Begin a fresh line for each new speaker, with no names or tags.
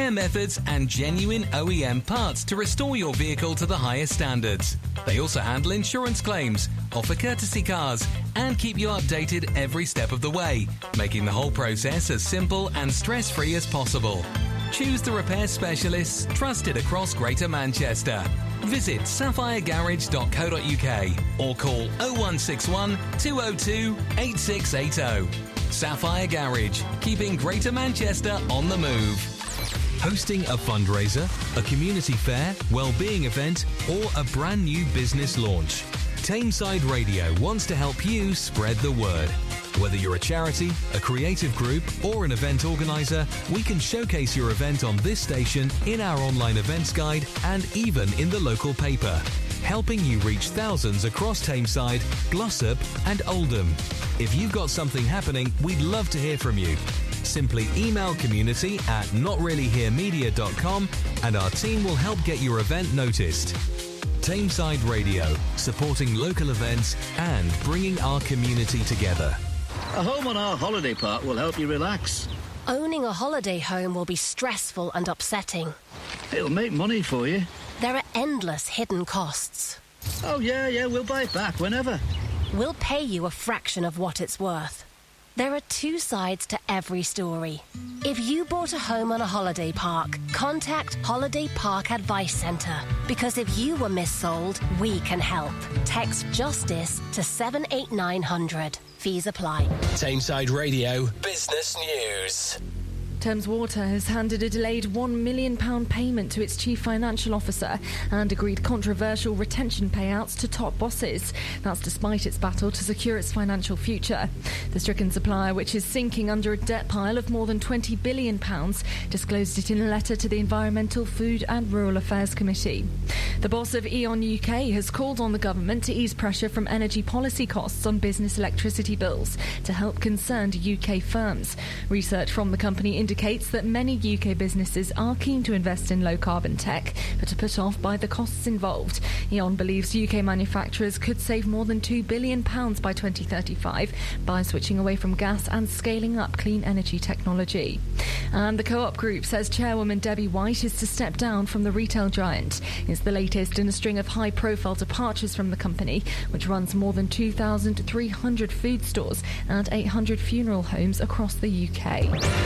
repair methods and genuine OEM parts to restore your vehicle to the highest standards. They also handle insurance claims, offer courtesy cars, and keep you updated every step of the way, making the whole process as simple and stress-free as possible. Choose the repair specialists trusted across Greater Manchester. Visit sapphiregarage.co.uk or call 0161 202 8680. Sapphire Garage, keeping Greater Manchester on the move. Hosting a fundraiser, a community fair, well-being event, or a brand new business launch? Tameside Radio wants to help you spread the word. Whether you're a charity, a creative group, or an event organiser, we can showcase your event on this station, in our online events guide, and even in the local paper, helping you reach thousands across Tameside, Glossop and Oldham. If you've got something happening, we'd love to hear from you. Simply email community@notreallyheremedia.com and our team will help get your event noticed. Tameside Radio, supporting local events and bringing our community together.
A home on our holiday park will help you relax.
Owning a holiday home will be stressful and upsetting.
It'll make money for you.
There are endless hidden costs.
Oh, yeah, we'll buy it back whenever.
We'll pay you a fraction of what it's worth. There are two sides to every story. If you bought a home on a holiday park, contact Holiday Park Advice Centre. Because if you were missold, we can help. Text JUSTICE to 78900. Fees apply.
Tameside Radio Business News.
Thames Water has handed a delayed £1 million payment to its chief financial officer and agreed controversial retention payouts to top bosses. That's despite its battle to secure its financial future. The stricken supplier, which is sinking under a debt pile of more than £20 billion, disclosed it in a letter to the Environmental, Food and Rural Affairs Committee. The boss of E.ON UK has called on the government to ease pressure from energy policy costs on business electricity bills to help concerned UK firms. Research from the company indicates that many UK businesses are keen to invest in low-carbon tech, but are put off by the costs involved. E.ON believes UK manufacturers could save more than £2 billion by 2035 by switching away from gas and scaling up clean energy technology. And the Co-op Group says chairwoman Debbie White is to step down from the retail giant. It's the latest in a string of high-profile departures from the company, which runs more than 2,300 food stores and 800 funeral homes across the UK.